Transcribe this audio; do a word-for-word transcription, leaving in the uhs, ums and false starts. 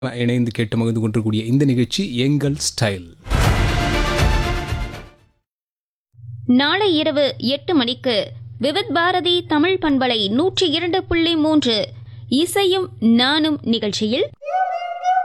இணைந்து கேட்டு மகிழ்ந்து கொண்டிருக்கூடிய இந்த நிகழ்ச்சி எங்கள் ஸ்டைல். நாளை இரவு எட்டு மணிக்கு விவித் பாரதி தமிழ் பண்பலை நூற்றி இரண்டு புள்ளி மூன்று இசையும் நானும் நிகழ்ச்சியில்